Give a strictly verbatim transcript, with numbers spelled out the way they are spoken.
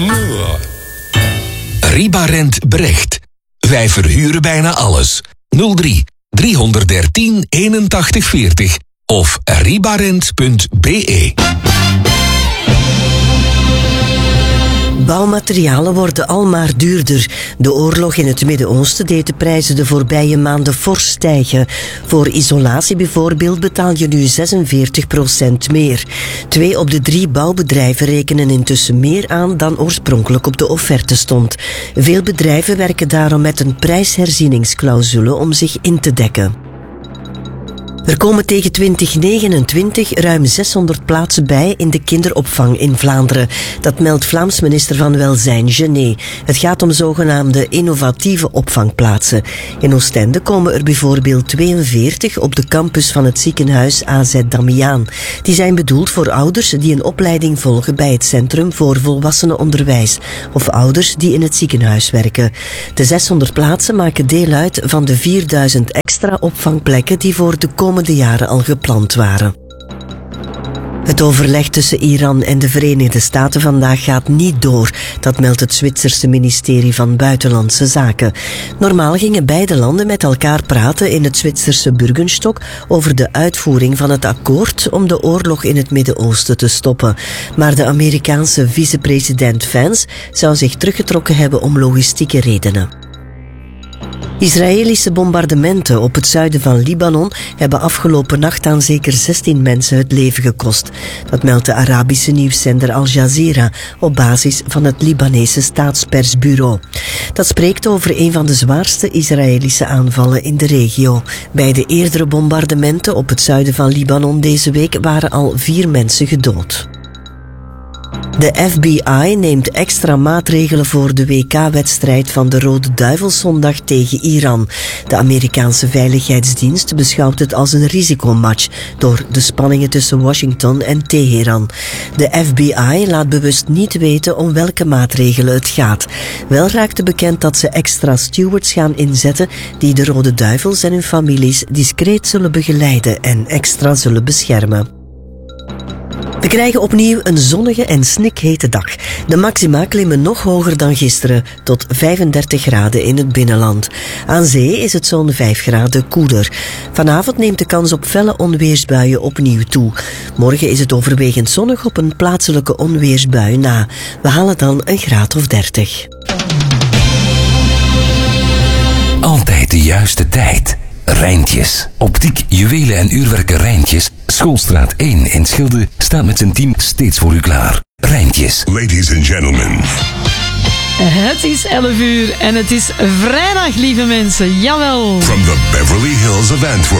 Ribarent Brecht. Wij verhuren bijna alles. nul drie driehonderddertien eenentachtig veertig of ribarent punt be. Bouwmaterialen worden almaar duurder. De oorlog in het Midden-Oosten deed de prijzen de voorbije maanden fors stijgen. Voor isolatie bijvoorbeeld betaal je nu zesenveertig procent meer. Twee op de drie bouwbedrijven rekenen intussen meer aan dan oorspronkelijk op de offerte stond. Veel bedrijven werken daarom met een prijsherzieningsclausule om zich in te dekken. Er komen tegen twintig negenentwintig ruim zeshonderd plaatsen bij in de kinderopvang in Vlaanderen. Dat meldt Vlaams minister van Welzijn Genet. Het gaat om zogenaamde innovatieve opvangplaatsen. In Oostende komen er bijvoorbeeld tweeënveertig op de campus van het ziekenhuis A Z Damiaan. Die zijn bedoeld voor ouders die een opleiding volgen bij het Centrum voor Volwassenenonderwijs of ouders die in het ziekenhuis werken. De zeshonderd plaatsen maken deel uit van de vierduizend extra opvangplekken die voor de komende de jaren al gepland waren. Het overleg tussen Iran en de Verenigde Staten vandaag gaat niet door. Dat meldt het Zwitserse ministerie van Buitenlandse Zaken. Normaal gingen beide landen met elkaar praten in het Zwitserse Burgenstock over de uitvoering van het akkoord om de oorlog in het Midden-Oosten te stoppen. Maar de Amerikaanse vicepresident Vance zou zich teruggetrokken hebben om logistieke redenen. Israëlische bombardementen op het zuiden van Libanon hebben afgelopen nacht aan zeker zestien mensen het leven gekost. Dat meldt de Arabische nieuwszender Al Jazeera op basis van het Libanese staatspersbureau. Dat spreekt over een van de zwaarste Israëlische aanvallen in de regio. Bij de eerdere bombardementen op het zuiden van Libanon deze week waren al vier mensen gedood. De F B I neemt extra maatregelen voor de W K-wedstrijd van de Rode Duivels zondag tegen Iran. De Amerikaanse Veiligheidsdienst beschouwt het als een risicomatch door de spanningen tussen Washington en Teheran. De F B I laat bewust niet weten om welke maatregelen het gaat. Wel raakte bekend dat ze extra stewards gaan inzetten die de Rode Duivels en hun families discreet zullen begeleiden en extra zullen beschermen. We krijgen opnieuw een zonnige en snikhete dag. De maxima klimmen nog hoger dan gisteren, tot vijfendertig graden in het binnenland. Aan zee is het zo'n vijf graden koeler. Vanavond neemt de kans op felle onweersbuien opnieuw toe. Morgen is het overwegend zonnig op een plaatselijke onweersbui na. We halen dan een graad of dertig. Altijd de juiste tijd. Rijntjes. Optiek, juwelen en uurwerken Rijntjes. Schoolstraat één in Schilde staat met zijn team steeds voor u klaar. Rijntjes. Ladies and gentlemen. Het is elf uur en het is vrijdag, lieve mensen. Jawel. From the Beverly Hills of Antwerp.